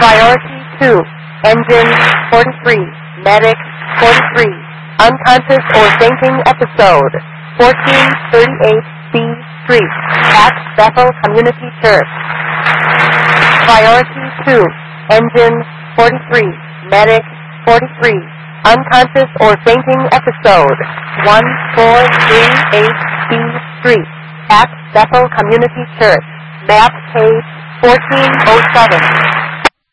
Priority 2, engine 43, medic 43, unconscious or fainting episode 1438 B Street at Bethel Community Church. Priority 2, engine 43, medic 43, unconscious or fainting episode 1438 B Street at Bethel Community Church. Map page 1407.